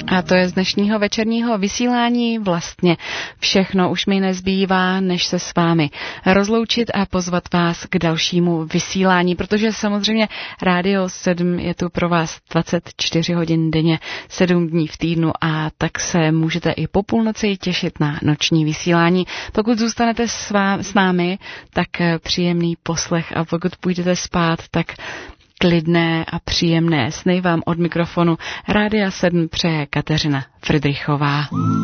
A to je z dnešního večerního vysílání vlastně všechno. Už mi nezbývá, než se s vámi rozloučit a pozvat vás k dalšímu vysílání, protože samozřejmě Rádio 7 je tu pro vás 24 hodin denně, 7 dní v týdnu a tak se můžete i po půlnoci těšit na noční vysílání. Pokud zůstanete s námi, tak příjemný poslech a pokud půjdete spát, tak klidné a příjemné sny vám od mikrofonu Rádia 7 přeje Kateřina Fridrichová.